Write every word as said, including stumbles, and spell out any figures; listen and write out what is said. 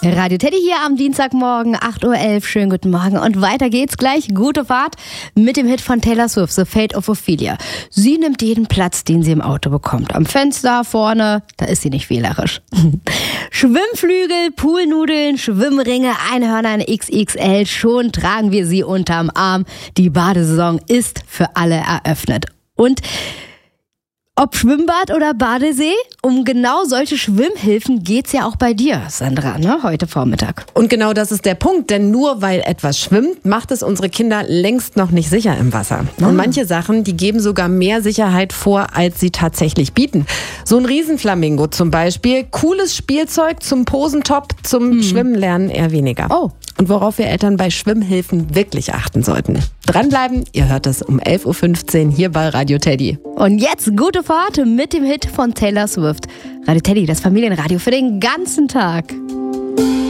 Radio Teddy hier am Dienstagmorgen, acht Uhr elf. Schönen guten Morgen. Und weiter geht's gleich. Gute Fahrt mit dem Hit von Taylor Swift, The Fate of Ophelia. Sie nimmt jeden Platz, den sie im Auto bekommt. Am Fenster, vorne, da ist sie nicht wählerisch. Schwimmflügel, Poolnudeln, Schwimmringe, Einhörner in X X L. Schon tragen wir sie unterm Arm. Die Badesaison ist für alle eröffnet. Und ob Schwimmbad oder Badesee, um genau solche Schwimmhilfen geht's ja auch bei dir, Sandra, ne? Heute Vormittag. Und genau das ist der Punkt, denn nur weil etwas schwimmt, macht es unsere Kinder längst noch nicht sicher im Wasser. Und Ah. manche Sachen, die geben sogar mehr Sicherheit vor, als sie tatsächlich bieten. So ein Riesenflamingo zum Beispiel, cooles Spielzeug zum Posentop, zum hm. Schwimmen lernen eher weniger. Oh. Und worauf wir Eltern bei Schwimmhilfen wirklich achten sollten. Dranbleiben, ihr hört es um elf Uhr fünfzehn hier bei Radio Teddy. Und jetzt gute Fahrt mit dem Hit von Taylor Swift. Radio Teddy, das Familienradio für den ganzen Tag.